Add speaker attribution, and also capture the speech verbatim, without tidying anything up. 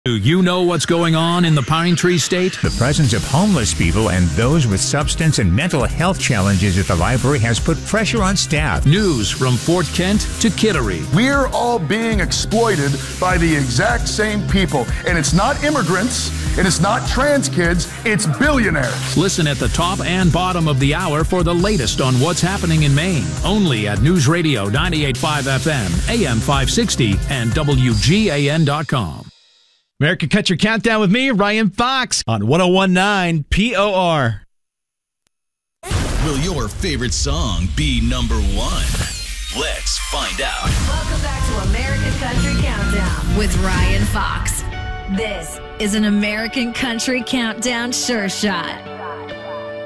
Speaker 1: Do you know what's going on in the Pine Tree State?
Speaker 2: The presence of homeless people and those with substance and mental health challenges at the library has put pressure on staff.
Speaker 1: News from Fort Kent to Kittery.
Speaker 3: We're all being exploited by the exact same people. And it's not immigrants, and it's not trans kids, it's billionaires.
Speaker 1: Listen at the top and bottom of the hour for the latest on what's happening in Maine. Only at News Radio ninety-eight point five F M, A M five sixty, and W G A N dot com.
Speaker 4: American Country Countdown with me, Ryan Fox, on one oh one point nine P O R.
Speaker 5: Will your favorite song be number one? Let's find out.
Speaker 6: Welcome back to American Country Countdown with Ryan Fox. This is an American Country Countdown Sure Shot.